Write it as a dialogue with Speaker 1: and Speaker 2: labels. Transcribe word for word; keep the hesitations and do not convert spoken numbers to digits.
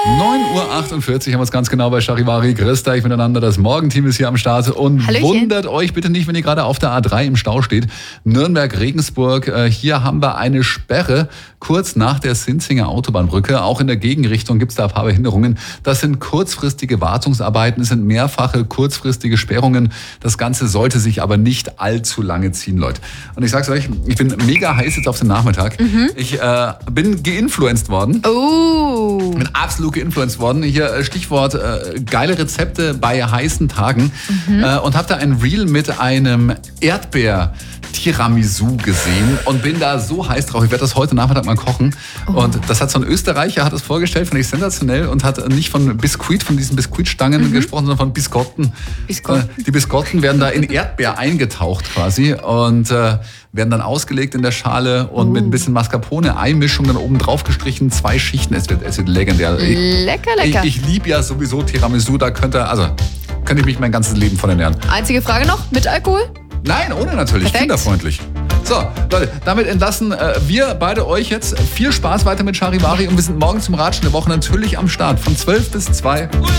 Speaker 1: neun Uhr achtundvierzig haben wir es ganz genau bei Charivari. Grüßt euch miteinander. Das Morgenteam ist hier am Start. Und
Speaker 2: Hallöchen.
Speaker 1: Wundert euch bitte nicht, wenn ihr gerade auf der A drei im Stau steht. Nürnberg-Regensburg. Äh, hier haben wir eine Sperre kurz nach der Sinzinger Autobahnbrücke. Auch in der Gegenrichtung gibt es da ein paar Behinderungen. Das sind kurzfristige Wartungsarbeiten. Es sind mehrfache kurzfristige Sperrungen. Das Ganze sollte sich aber nicht allzu lange ziehen, Leute. Und ich sag's euch, ich bin mega heiß jetzt auf den Nachmittag. Mhm. Ich äh, bin geinfluenced worden.
Speaker 2: Oh.
Speaker 1: Bin absolut geinfluenced worden. Hier äh, Stichwort äh, geile Rezepte bei heißen Tagen. Mhm. Äh, und habe da ein Reel mit einem Erdbeer-Tiramisu gesehen und bin da so heiß drauf. Ich werde das heute Nachmittag mal kochen. Oh. Und das hat so ein Österreicher, hat es vorgestellt, fand ich sensationell und hat nicht von Biskuit, von diesen Biskuitstangen mhm. gesprochen, sondern von Biskotten.
Speaker 2: Biskotten.
Speaker 1: Äh, die Biskotten werden da in Erdbeer eingetaucht quasi und äh, werden dann ausgelegt in der Schale und oh. mit ein bisschen Mascarpone-Eimischung dann oben drauf gestrichen. Zwei Schichten, es wird, es wird legendär.
Speaker 2: Lecker, lecker.
Speaker 1: Ich, ich liebe ja sowieso Tiramisu, da könnte, also, könnte ich mich mein ganzes Leben von ernähren.
Speaker 2: Einzige Frage noch, mit Alkohol?
Speaker 1: Nein, ohne natürlich, Perfekt. Kinderfreundlich. So, Leute, damit entlassen äh, wir beide euch jetzt. Viel Spaß weiter mit Charivari und wir sind morgen zum Ratschen der Woche natürlich am Start von zwölf bis zwei.